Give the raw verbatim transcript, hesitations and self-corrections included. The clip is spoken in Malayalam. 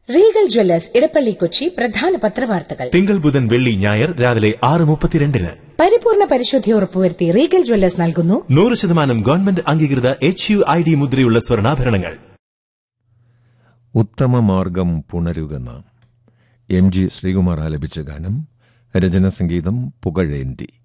റീഗൽ ജ്വല്ലേഴ്സ് ഇടപ്പള്ളി കൊച്ചി പ്രധാന പത്രവാർത്തകൾ തിങ്കൾ ബുധൻ വെള്ളി ഞായർ രാവിലെ ആറ് മുപ്പത്തിരണ്ടിന്. പരിപൂർണ പരിശുദ്ധി ഉറപ്പുവരുത്തി റീഗൽ ജ്വല്ലേഴ്സ് നൽകുന്നു നൂറ് ശതമാനം ഗവൺമെന്റ് അംഗീകൃത എച്ച് യു ഐ ഡി മുദ്രയുള്ള സ്വർണ്ണാഭരണങ്ങൾ. ഉത്തമമാർഗം പുണരുകെന്ന എം ജി ശ്രീകുമാർ ആലപിച്ച ഗാനം. രചന സംഗീതം പുകഴേന്തി.